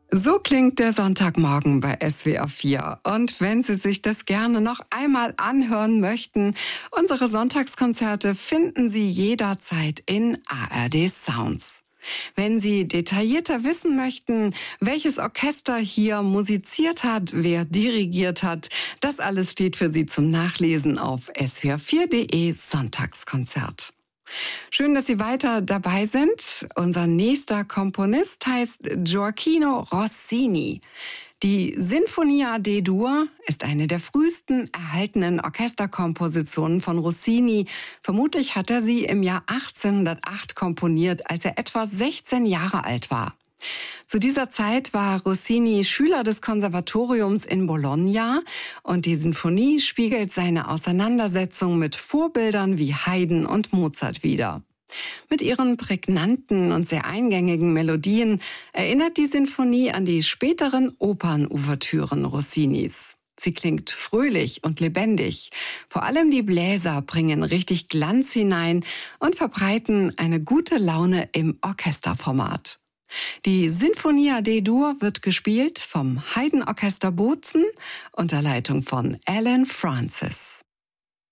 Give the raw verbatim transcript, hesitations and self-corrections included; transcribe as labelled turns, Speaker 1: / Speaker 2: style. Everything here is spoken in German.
Speaker 1: So klingt der Sonntagmorgen bei S W R vier. Und wenn Sie sich das gerne noch einmal anhören möchten, unsere Sonntagskonzerte finden Sie jederzeit in A R D Sounds. Wenn Sie detaillierter wissen möchten, welches Orchester hier musiziert hat, wer dirigiert hat, das alles steht für Sie zum Nachlesen auf s w r vier punkt de Sonntagskonzert. Schön, dass Sie weiter dabei sind. Unser nächster Komponist heißt Gioachino Rossini. Die Sinfonia D-Dur ist eine der frühesten erhaltenen Orchesterkompositionen von Rossini. Vermutlich hat er sie im Jahr achtzehnhundertacht komponiert, als er etwa sechzehn Jahre alt war. Zu dieser Zeit war Rossini Schüler des Konservatoriums in Bologna und die Sinfonie spiegelt seine Auseinandersetzung mit Vorbildern wie Haydn und Mozart wider. Mit ihren prägnanten und sehr eingängigen Melodien erinnert die Sinfonie an die späteren Opernouvertüren Rossinis. Sie klingt fröhlich und lebendig. Vor allem die Bläser bringen richtig Glanz hinein und verbreiten eine gute Laune im Orchesterformat. Die Sinfonia D-Dur wird gespielt vom Haydn Orchester Bozen unter Leitung von Alan Francis.